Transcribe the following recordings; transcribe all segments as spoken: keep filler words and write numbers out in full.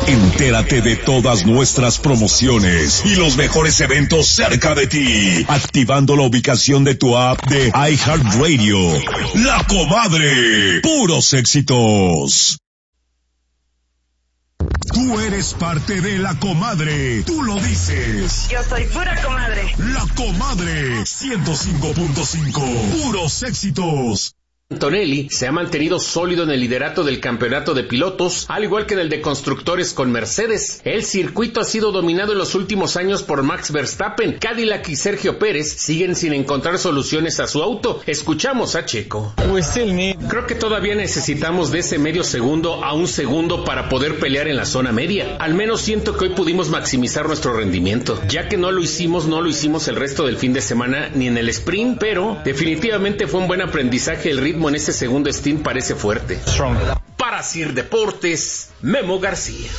Entérate de todas nuestras promociones y los mejores eventos cerca de ti, activando la ubicación de tu app de iHeartRadio. La Comadre, puros éxitos. Tú eres parte de La Comadre, tú lo dices. Yo soy pura comadre. La Comadre, ciento cinco punto cinco, puros éxitos. Antonelli se ha mantenido sólido en el liderato del campeonato de pilotos, al igual que en el de constructores con Mercedes. El circuito ha sido dominado en los últimos años por Max Verstappen. Cadillac y Sergio Pérez siguen sin encontrar soluciones a su auto. Escuchamos a Checo. Creo que todavía necesitamos de ese medio segundo a un segundo para poder pelear en la zona media. Al menos siento que hoy pudimos maximizar nuestro rendimiento. Ya que no lo hicimos, no lo hicimos el resto del fin de semana ni en el sprint, pero definitivamente fue un buen aprendizaje el ritmo en ese segundo stint parece fuerte. Strong. Para Sir Deportes, Memo García.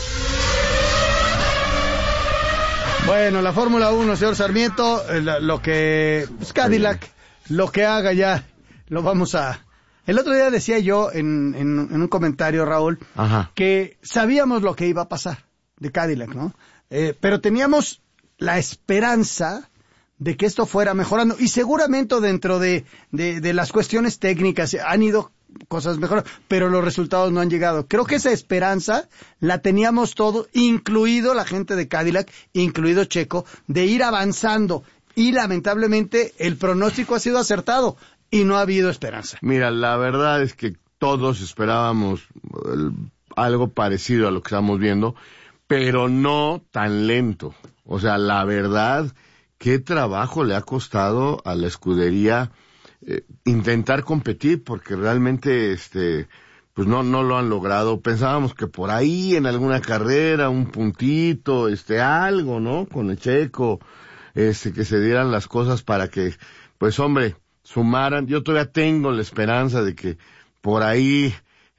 Bueno, la Fórmula uno, señor Sarmiento, lo que pues Cadillac, lo que haga ya, lo vamos a... El otro día decía yo en, en, en un comentario, Raúl, Ajá. que sabíamos lo que iba a pasar de Cadillac, ¿no? Eh, pero teníamos la esperanza de que esto fuera mejorando, y seguramente dentro de, de, de las cuestiones técnicas han ido cosas mejor, pero los resultados no han llegado. Creo que esa esperanza la teníamos todo, incluido la gente de Cadillac, incluido Checo, de ir avanzando, y lamentablemente el pronóstico ha sido acertado, y no ha habido esperanza. Mira, la verdad es que todos esperábamos el, algo parecido a lo que estamos viendo, pero no tan lento. O sea, la verdad... ¿Qué trabajo le ha costado a la escudería eh, intentar competir? Porque realmente, este, pues no, no lo han logrado. Pensábamos que por ahí en alguna carrera, un puntito, este, algo, ¿no? Con el Checo, este, que se dieran las cosas para que, pues hombre, sumaran. Yo todavía tengo la esperanza de que por ahí,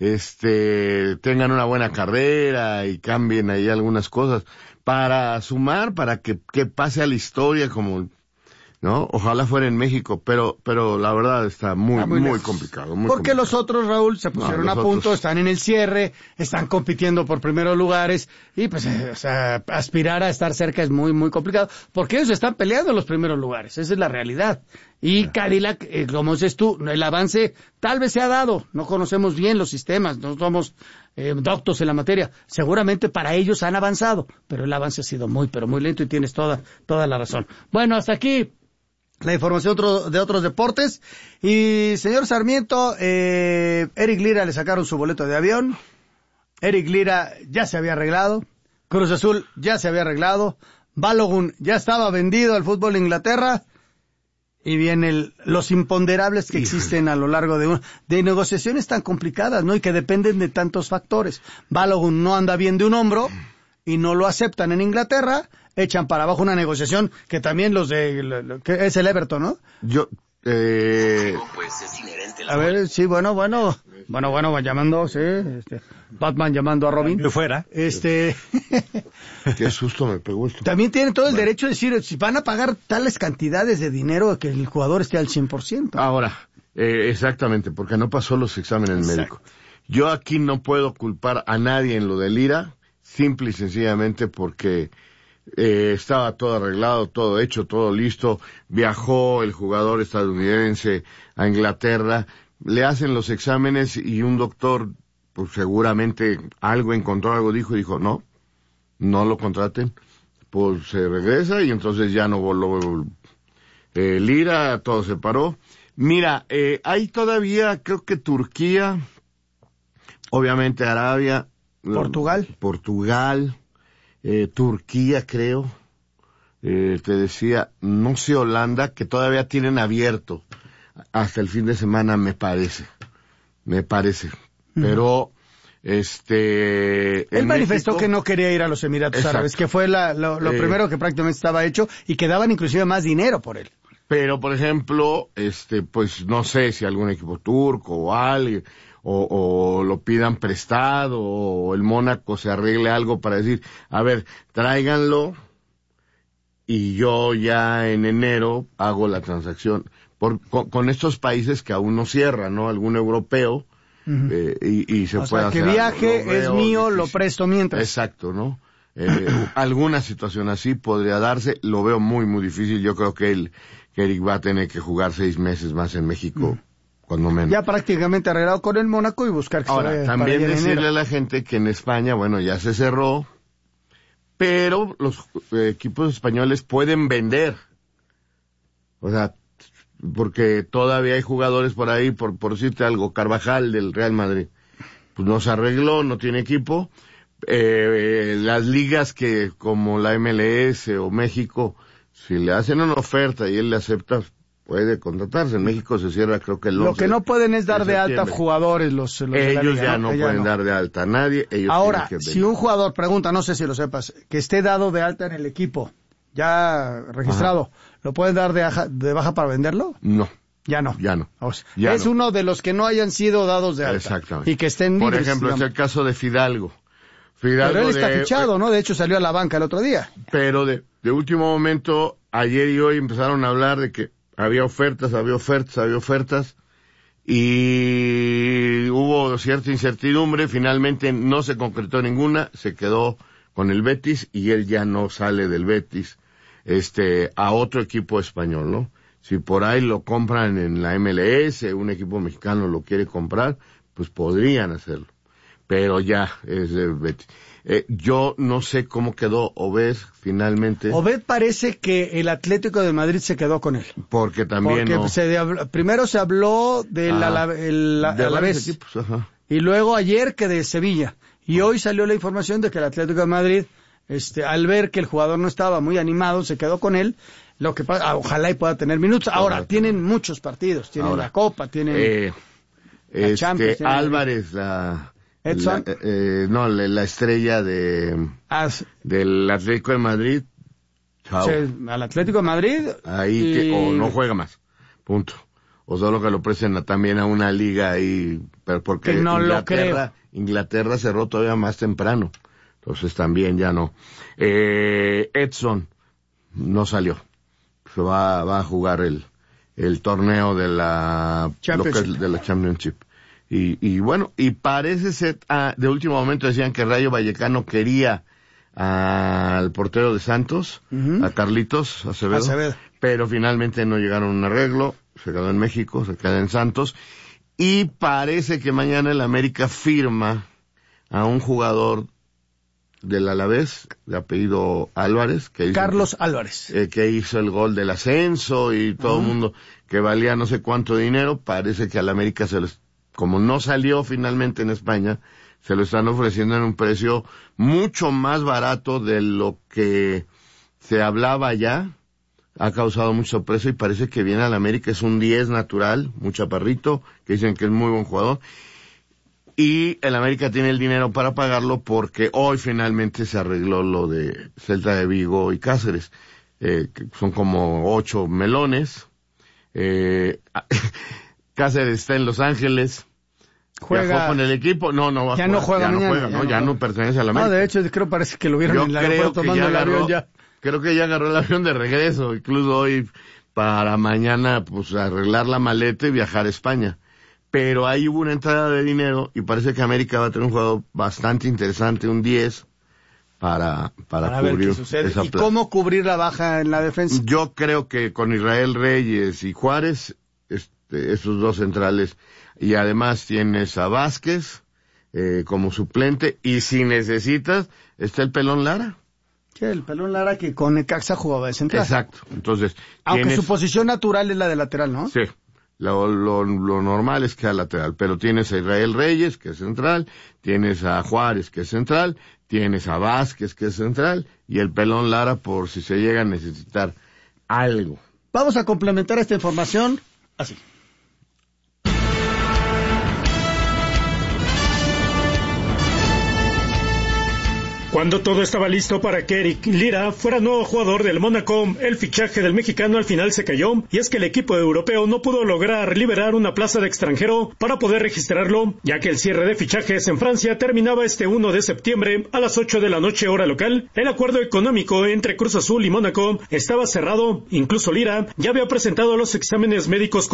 este, tengan una buena carrera y cambien ahí algunas cosas. Para sumar, para que, que pase a la historia como, ¿no? Ojalá fuera en México, pero, pero la verdad está muy, ah, muy, muy complicado. Muy Porque complicado. Los otros, Raúl, se pusieron no, a punto, otros... están en el cierre, están compitiendo por primeros lugares, y pues, eh, o sea, aspirar a estar cerca es muy, muy complicado, porque ellos están peleando en los primeros lugares, esa es la realidad. Y Cadillac, eh, como dices tú, el avance tal vez se ha dado, no conocemos bien los sistemas, no somos eh, doctos en la materia, seguramente para ellos han avanzado, pero el avance ha sido muy, pero muy lento y tienes toda, toda la razón. Bueno, hasta aquí la información otro, de otros deportes. Y señor Sarmiento, eh, Eric Lira le sacaron su boleto de avión, Eric Lira ya se había arreglado, Cruz Azul ya se había arreglado, Balogun ya estaba vendido al fútbol de Inglaterra, y vienen los imponderables que existen a lo largo de un, de negociaciones tan complicadas, ¿no? Y que dependen de tantos factores. Balogun no anda bien de un hombro y no lo aceptan en Inglaterra, echan para abajo una negociación que también los de, lo, lo, que es el Everton, ¿no? Yo, eh... Pues es inherente la a ver, sí, bueno, bueno, bueno, bueno, van llamando, sí, este, Batman llamando a Robin. De fuera. Este... Qué susto me pegó esto. También tienen todo el bueno. derecho de decir, si van a pagar tales cantidades de dinero, que el jugador esté al cien por ciento. Ahora, eh, exactamente, porque no pasó los exámenes médicos. Yo aquí no puedo culpar a nadie en lo de Lira, simple y sencillamente porque eh, estaba todo arreglado, todo hecho, todo listo. Viajó el jugador estadounidense a Inglaterra, le hacen los exámenes y un doctor, pues seguramente algo encontró, algo dijo y dijo, no, no lo contraten. Pues se regresa y entonces ya no voló eh, Lira, todo se paró. Mira, eh, hay todavía, creo que Turquía, obviamente Arabia, Portugal, Portugal, eh, Turquía creo, eh, te decía, no sé, Holanda, que todavía tienen abierto hasta el fin de semana, me parece, me parece, uh-huh. Pero este él manifestó México, que no quería ir a los Emiratos exacto. Árabes, que fue la, lo, lo eh, primero que prácticamente estaba hecho y que daban inclusive más dinero por él. Pero por ejemplo, este, pues no sé si algún equipo turco o alguien o, o lo pidan prestado o el Mónaco se arregle algo para decir, a ver, tráiganlo y yo ya en enero hago la transacción. Por, con, con estos países que aún no cierran, ¿no? Algún europeo uh-huh. eh, y, y se o puede sea, hacer que viaje algo, es mío, difícil. Lo presto mientras. Exacto, ¿no? Eh, alguna situación así podría darse, lo veo muy, muy difícil. Yo creo que, él, que Eric va a tener que jugar seis meses más en México, uh-huh. cuando menos. Ya prácticamente arreglado con el Mónaco y buscar que Ahora, se vaya también para decirle enero. a la gente que en España, bueno, ya se cerró, pero los eh, equipos españoles pueden vender. O sea, porque todavía hay jugadores por ahí, por, por decirte algo, Carvajal del Real Madrid, pues no se arregló, no tiene equipo. Eh, las ligas que, como la M L S o México, si le hacen una oferta y él le acepta, puede contratarse. En México se cierra, creo que el once Lo que no pueden es dar de, de alta jugadores los, los de la ellos liga, ya no, no pueden no. dar de alta a nadie. Ellos Ahora, que si un jugador, pregunta, no sé si lo sepas, que esté dado de alta en el equipo, ya registrado, Ajá. ¿lo pueden dar de, aja, de baja para venderlo? No. Ya no. Ya no. O sea, ya es no. uno de los que no hayan sido dados de alta. Exactamente. Y que estén libres. Por ejemplo, digamos. Es el caso de Fidalgo. Fidalgo pero él está de, fichado, ¿no? De hecho, salió a la banca el otro día. Pero de, de último momento, ayer y hoy empezaron a hablar de que había ofertas, había ofertas, había ofertas, y hubo cierta incertidumbre, finalmente no se concretó ninguna, se quedó con el Betis, y él ya no sale del Betis, este, a otro equipo español, ¿no? Si por ahí lo compran en la M L S, un equipo mexicano lo quiere comprar, pues podrían hacerlo. Pero ya es de Betis. Eh, yo no sé cómo quedó Obed finalmente. Obed parece que el Atlético de Madrid se quedó con él. Porque también Porque no. se de, primero se habló del ah, Alavés. De ajá. Y luego ayer que de Sevilla. Y hoy salió la información de que el Atlético de Madrid, este, al ver que el jugador no estaba muy animado, se quedó con él. Lo que pasa, ojalá y pueda tener minutos. Ahora, Ahora tienen muchos partidos. Tienen Ahora, la Copa, tienen eh, la este, Champions. Tienen Álvarez, la... Edson. La, eh, no, la, la estrella de As, del Atlético de Madrid. Chao. Sí, al Atlético de Madrid. Ahí y... que, o no juega más. Punto. O solo que lo presten también a una liga ahí, pero porque que no Inglaterra, lo creo. Inglaterra cerró todavía más temprano. Entonces también ya no. Eh, Edson no salió. Se va, va a jugar el, el torneo de la, lo que es de la Championship. Y, y bueno, y parece ser, ah, de último momento decían que Rayo Vallecano quería al portero de Santos, uh-huh. a Carlitos Acevedo, Acevedo, pero finalmente no llegaron a un arreglo, se quedó en México, se queda en Santos, y parece que mañana el América firma a un jugador del Alavés, de apellido Álvarez, que hizo, Carlos Álvarez, eh, que hizo el gol del ascenso y todo el uh-huh. mundo, que valía no sé cuánto dinero, parece que al América se les como no salió finalmente en España, se lo están ofreciendo en un precio mucho más barato de lo que se hablaba ya. Ha causado mucho sorpresa y parece que viene al América, es un diez natural, muy chaparrito, que dicen que es muy buen jugador. Y el América tiene el dinero para pagarlo porque hoy finalmente se arregló lo de Celta de Vigo y Cáceres, eh, que son como ocho melones. Eh... Cáceres está en Los Ángeles, juega viajó con el equipo, no, no va ya a jugar, no juega, ya mañana, no juega, ya no, no, ya no pertenece a la América. No, de hecho, creo parece que lo vieron Yo en el aeropuerto tomando el avión ya. Creo que ya agarró el avión de regreso, incluso hoy para mañana, pues arreglar la maleta y viajar a España. Pero ahí hubo una entrada de dinero y parece que América va a tener un jugador bastante interesante, un diez, para, para, para cubrir ver qué sucede. esa ¿Y plaza. cómo cubrir la baja en la defensa? Yo creo que con Israel Reyes y Juárez, este, esos dos centrales, y además tienes a Vázquez eh, como suplente, y si necesitas, está el Pelón Lara. Sí, el Pelón Lara que con Necaxa jugaba de central. Exacto, entonces... Aunque tienes... su posición natural es la de lateral, ¿no? Sí, lo, lo, lo normal es que sea lateral, pero tienes a Israel Reyes, que es central, tienes a Juárez, que es central, tienes a Vázquez, que es central, y el Pelón Lara por si se llega a necesitar algo. Vamos a complementar esta información así. Cuando todo estaba listo para que Eric Lira fuera nuevo jugador del Mónaco, el fichaje del mexicano al final se cayó, y es que el equipo europeo no pudo lograr liberar una plaza de extranjero para poder registrarlo, ya que el cierre de fichajes en Francia terminaba este primero de septiembre a las ocho de la noche hora local. El acuerdo económico entre Cruz Azul y Mónaco estaba cerrado, incluso Lira ya había presentado los exámenes médicos